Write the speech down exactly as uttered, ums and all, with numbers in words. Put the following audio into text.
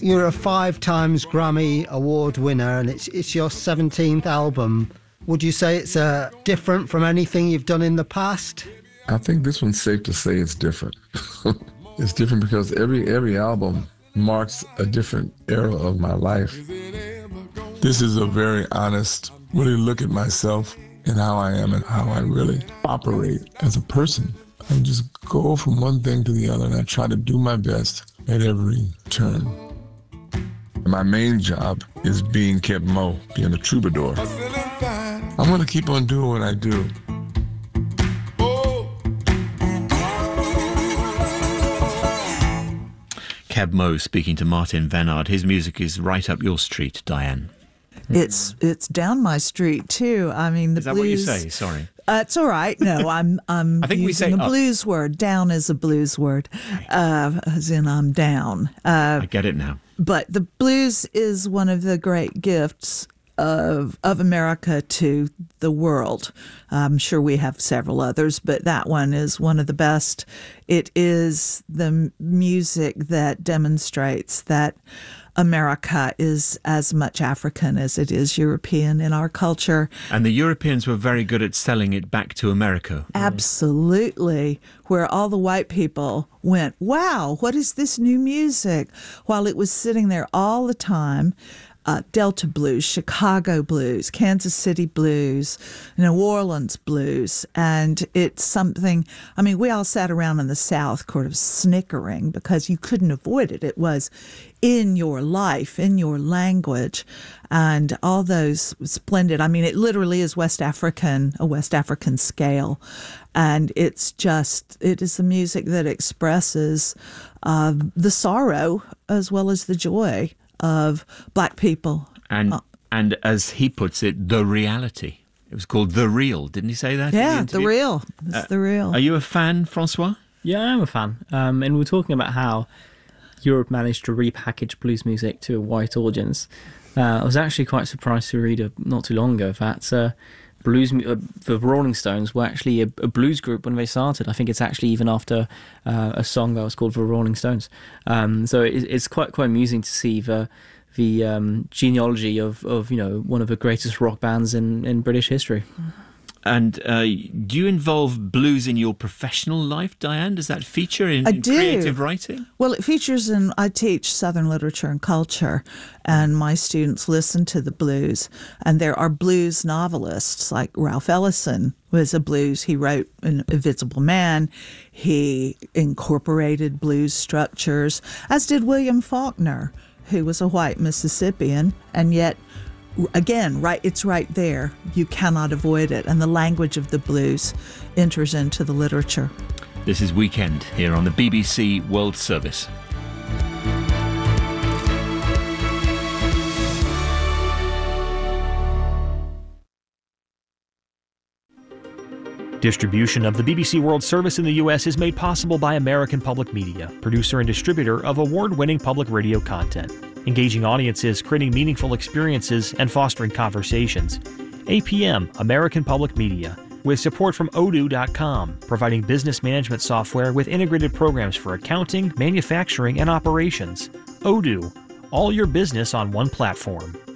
You're a five times Grammy Award winner and it's it's your seventeenth album. Would you say it's uh, different from anything you've done in the past? I think this one's safe to say it's different. It's different because every every album marks a different era of my life. This is a very honest, really look at myself and how I am and how I really operate as a person. I just go from one thing to the other and I try to do my best at every turn. My main job is being Keb Mo, being a troubadour. I'm gonna keep on doing what I do. Keb Mo speaking to Martin Vennard. His music is right up your street, Diane. It's it's down my street too. I mean, the is that blues. what you say? Sorry. Uh, it's all right. No, I'm I'm I think we using say a up. blues word. Down is a blues word, uh, as in I'm down. Uh, I get it now. But the blues is one of the great gifts of of America to the world. I'm sure we have several others, but that one is one of the best. It is the m- music that demonstrates that America is as much African as it is European in our culture. And the Europeans were very good at selling it back to America. Absolutely. Where all the white people went, wow, what is this new music? While it was sitting there all the time. Uh, Delta blues, Chicago blues, Kansas City blues, New Orleans blues. And it's something, I mean, we all sat around in the South sort of snickering because you couldn't avoid it. It was in your life, in your language, and all those splendid, I mean, it literally is West African, a West African scale. And it's just, it is the music that expresses uh, the sorrow as well as the joy of black people. And uh, and as he puts it, the reality. It was called The Real, didn't he say that? Yeah, in The interview? Real. It's Uh, The Real. Are you a fan, Francois? Yeah, I am a fan. Um, and we were talking about how Europe managed to repackage blues music to a white audience. Uh, I was actually quite surprised to read a, not too long ago that uh, blues uh, the Rolling Stones were actually a, a blues group when they started. I think it's actually even after uh, a song that was called The Rolling Stones. Um, so it, it's quite quite amusing to see the the um, genealogy of, of you know one of the greatest rock bands in, in British history. And uh, do you involve blues in your professional life, Diane? Does that feature in, I in do. creative writing? Well, it features in, I teach Southern literature and culture, and my students listen to the blues. And there are blues novelists, like Ralph Ellison was a blues. He wrote an Invisible Man. He incorporated blues structures, as did William Faulkner, who was a white Mississippian, and yet again, right, it's right there. You cannot avoid it. And the language of the blues enters into the literature. This is Weekend here on the B B C World Service. Distribution of the B B C World Service in the U S is made possible by American Public Media, producer and distributor of award-winning public radio content, engaging audiences, creating meaningful experiences, and fostering conversations. A P M, American Public Media, with support from odoo dot com, providing business management software with integrated programs for accounting, manufacturing, and operations. Odoo, all your business on one platform.